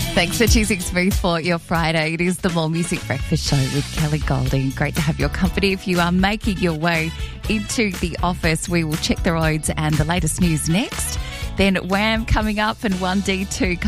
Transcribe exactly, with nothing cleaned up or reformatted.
Thanks for choosing Smooth for your Friday. It is the More Music Breakfast Show with Kelly Golding. Great to have your company. If you are making your way into the office, we will check the roads and the latest news next. Then Wham coming up and one D two